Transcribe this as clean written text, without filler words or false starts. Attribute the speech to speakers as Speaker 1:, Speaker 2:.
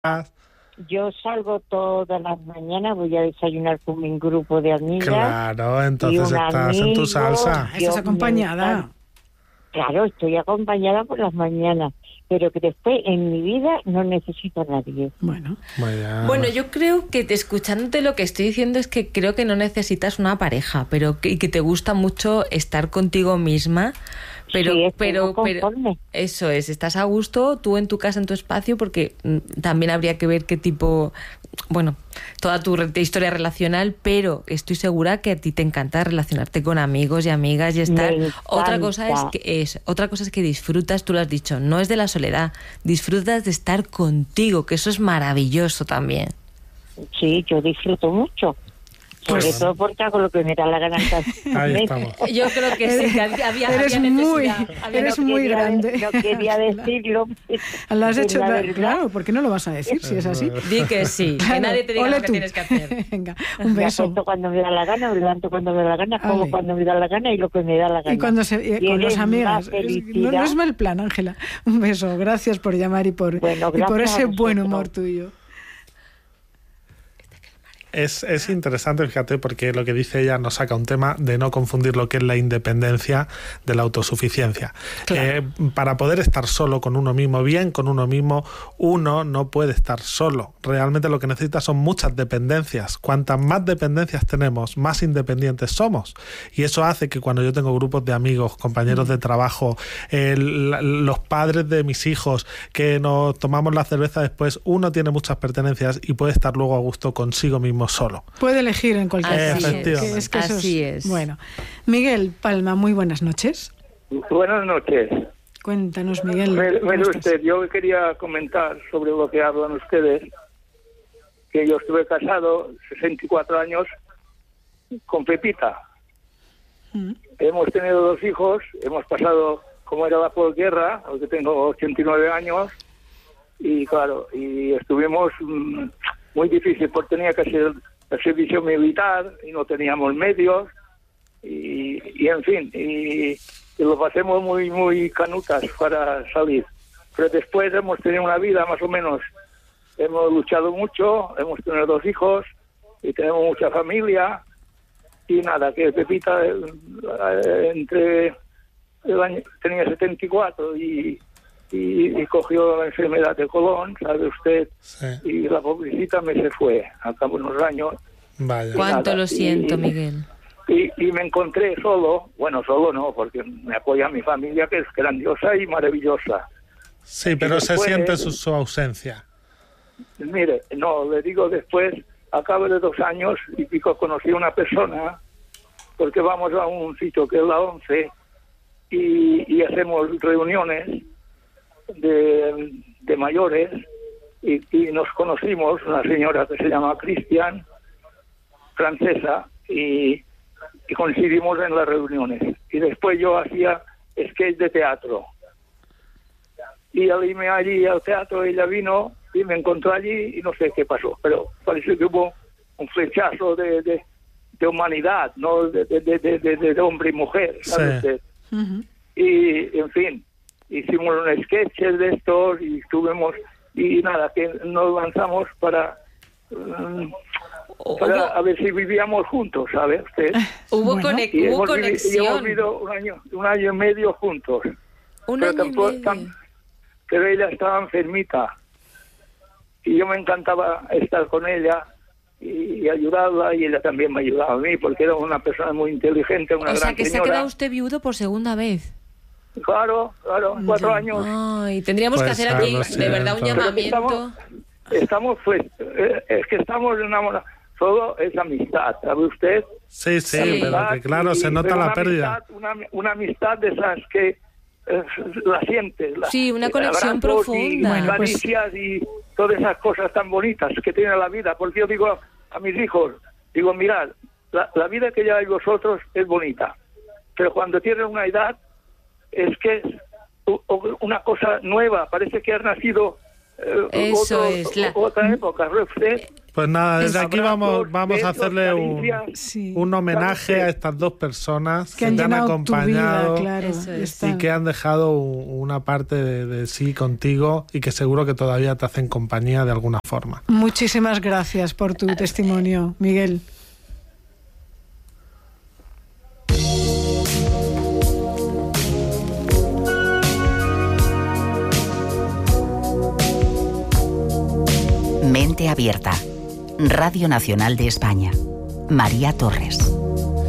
Speaker 1: Yo salgo todas las mañanas, voy a desayunar con mi grupo de amigas.
Speaker 2: Claro, entonces estás en tu salsa.
Speaker 3: Estás acompañada.
Speaker 1: Claro, estoy acompañada por las mañanas, pero que después en mi vida no necesito a nadie.
Speaker 4: Bueno, yo creo que escuchándote lo que estoy diciendo es que creo que no necesitas una pareja, pero que te gusta mucho estar contigo misma. Pero eso es, estás a gusto tú en tu casa, en tu espacio, porque también habría que ver qué tipo, toda tu historia relacional, pero estoy segura que a ti te encanta relacionarte con amigos y amigas y estar. Otra cosa es que disfrutas, tú lo has dicho, no es de la soledad, disfrutas de estar contigo, que eso es maravilloso también.
Speaker 1: Sí, yo disfruto mucho. Sobre todo porque hago lo que me da la gana.
Speaker 2: Ahí estamos.
Speaker 4: Yo creo que sí, que había necesidad.
Speaker 3: Eres muy grande.
Speaker 1: No quería decirlo.
Speaker 3: Lo has hecho, claro, ¿por qué no lo vas a decir si es así?
Speaker 4: Di que sí, que nadie te diga lo que tienes que hacer.
Speaker 3: Venga, un beso.
Speaker 1: Me acuesto cuando me da la gana, me levanto cuando me da la gana, como cuando me da la gana y lo que me da la gana.
Speaker 3: Y cuando con las amigas. No es mal plan, Ángela. Un beso, gracias por llamar y por ese buen humor tuyo.
Speaker 2: Es interesante, fíjate, porque lo que dice ella nos saca un tema de no confundir lo que es la independencia de la autosuficiencia. Claro. Para poder estar solo con uno mismo, bien con uno mismo, uno no puede estar solo. Realmente lo que necesita son muchas dependencias. Cuantas más dependencias tenemos, más independientes somos. Y eso hace que cuando yo tengo grupos de amigos, compañeros de trabajo, los padres de mis hijos, que nos tomamos la cerveza después, uno tiene muchas pertenencias y puede estar luego a gusto consigo mismo solo.
Speaker 3: Puede elegir en cualquier caso.
Speaker 4: Así es.
Speaker 3: Bueno, Miguel Palma, muy buenas noches.
Speaker 5: Buenas noches.
Speaker 3: Cuéntanos, Miguel.
Speaker 5: Mire usted, yo quería comentar sobre lo que hablan ustedes, que yo estuve casado 64 años con Pepita. Hemos tenido 2 hijos, hemos pasado, como era la posguerra, porque tengo 89 años, y claro, y estuvimos muy difícil porque tenía que hacer el servicio militar y no teníamos medios y en fin, y lo pasemos muy canutas para salir. Pero después hemos tenido una vida más o menos, hemos luchado mucho, hemos tenido 2 hijos y tenemos mucha familia y nada, que Pepita entre el año, tenía 74 y cogió la enfermedad de colon, ¿sabe usted? Sí. Y la pobrecita se fue al cabo de unos años.
Speaker 2: Vaya.
Speaker 4: Cuánto lo siento, Miguel.
Speaker 5: Y me encontré solo no, porque me apoya mi familia, que es grandiosa y maravillosa.
Speaker 2: Sí, pero después, se siente su ausencia.
Speaker 5: Mire, no, le digo después, a cabo de 2 años y pico conocí a una persona, porque vamos a un sitio que es la 11 y hacemos reuniones de mayores y nos conocimos, una señora que se llama Cristian, francesa, y coincidimos en las reuniones. Y después yo hacía sketch de teatro. Y al irme allí al teatro, ella vino y me encontró allí y no sé qué pasó, pero parece que hubo un flechazo de humanidad, no de hombre y mujer, ¿sabe usted? Y en fin, hicimos un sketch de estos y estuvimos, y nada, que nos lanzamos para a ver si vivíamos juntos, ¿sabe usted?
Speaker 4: Hubo
Speaker 5: hemos
Speaker 4: conexión.
Speaker 5: Hemos vivido un año y medio juntos. Pero ella estaba enfermita y yo me encantaba estar con ella y ayudarla, y ella también me ayudaba a mí porque era una persona muy inteligente, una gran señora.
Speaker 4: O sea, que se ha quedado usted viudo por segunda vez.
Speaker 5: Claro, 4 años.
Speaker 4: Ay, tendríamos que hacer aquí, de verdad, un llamamiento.
Speaker 5: Estamos es que estamos enamorados. Todo es amistad, ¿sabe usted?
Speaker 2: Sí, pero que claro, se nota la pérdida.
Speaker 5: Una amistad de esas que la sientes.
Speaker 4: Sí, una conexión profunda.
Speaker 5: Y caricias y todas esas cosas tan bonitas que tiene la vida. Porque yo digo a mis hijos, mirad, la vida que lleváis vosotros es bonita. Pero cuando tienen una edad, es que es una cosa nueva. Parece que has nacido
Speaker 4: Eso es
Speaker 5: otra época.
Speaker 2: Pues nada, desde aquí vamos a hacerle un homenaje a estas dos personas que te han acompañado
Speaker 3: vida, claro,
Speaker 2: y que han dejado una parte de sí contigo y que seguro que todavía te hacen compañía de alguna forma.
Speaker 3: Muchísimas gracias por tu testimonio, Miguel.
Speaker 6: Mente Abierta. Radio Nacional de España. María Torres.